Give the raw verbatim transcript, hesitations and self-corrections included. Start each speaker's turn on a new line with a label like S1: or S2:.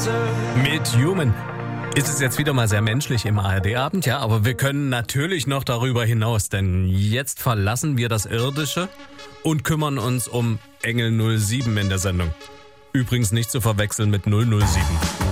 S1: Mit Human ist es jetzt wieder mal sehr menschlich im A R D-Abend, ja, aber wir können natürlich noch darüber hinaus, denn jetzt verlassen wir das Irdische und kümmern uns um Engel null sieben in der Sendung. Übrigens nicht zu verwechseln mit null null sieben.